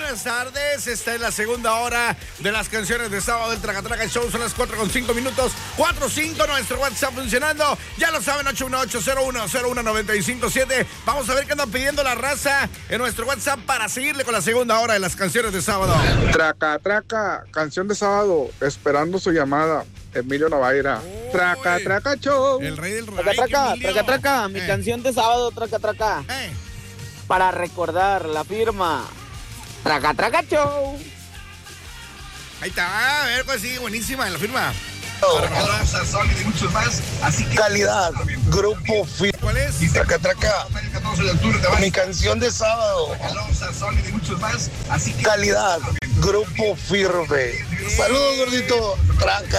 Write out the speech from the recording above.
buenas tardes. Esta es la segunda hora de las canciones de sábado del Traca Traca Show. Son las 4:05 minutos. 4:05, nuestro WhatsApp funcionando. Ya lo saben, 818-01-01-957. Vamos a ver qué andan pidiendo la raza en nuestro WhatsApp para seguirle con la segunda hora de las canciones de sábado. Traca, traca, canción de sábado, esperando su llamada. Emilio Navaira. Traca, traca, show. El rey del Traca, rayo. traca, traca, traca. Mi canción de sábado, traca, traca. Para recordar la firma. Traca, traca, show. Ahí está, a ver, pues sí, buenísima la firma. Y muchos más, así que Calidad, grupo firme. ¿Cuál es? Traca, traca. Mi canción de sábado. y muchos más, así que Calidad, grupo firme. Saludos, gordito. Traca.